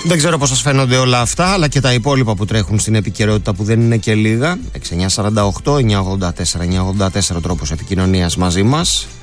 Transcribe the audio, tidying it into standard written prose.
Δεν ξέρω πώς σας φαίνονται όλα αυτά, αλλά και τα υπόλοιπα που τρέχουν στην επικαιρότητα που δεν είναι και λίγα. 6948, 984, 984 τρόπος επικοινωνίας μαζί μας.